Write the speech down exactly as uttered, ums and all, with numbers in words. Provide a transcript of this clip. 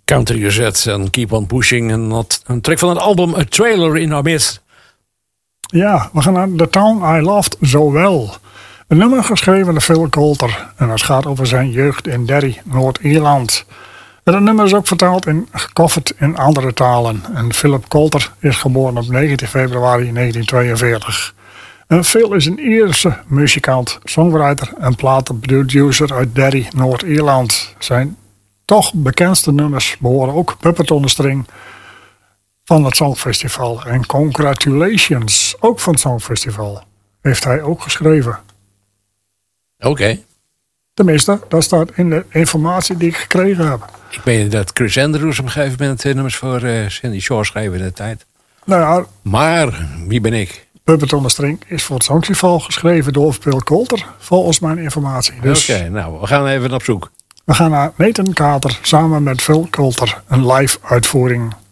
Counter gezet en Keep on Pushing. En dat, een track van het album A Trailer in Our Midst. Ja, we gaan naar The Town I Loved So Well. Een nummer geschreven door Phil Coulter. En dat gaat over zijn jeugd in Derry, Noord-Ierland. En het nummer is ook vertaald en gecoverd in andere talen. En Philip Coulter is geboren op negentien februari negentien tweeënveertig. En Phil is een Ierse muzikant, songwriter en platenproducer uit Derry, Noord-Ierland. Zijn toch bekendste nummers behoren ook Puppet on the String van het Songfestival. En Congratulations, ook van het Songfestival, heeft hij ook geschreven. Oké. Okay. Tenminste, dat staat in de informatie die ik gekregen heb. Ik weet dat Chris Andrews op een gegeven moment nummers voor uh, Sandy Shore schreef in de tijd. Nou ja, maar, wie ben ik? Puppet on the String is voor het Songfestival geschreven door Phil Coulter, volgens mijn informatie. Dus Oké, okay, nou, we gaan even op zoek. We gaan naar Nathan Carter samen met Phil Coulter, een live uitvoering.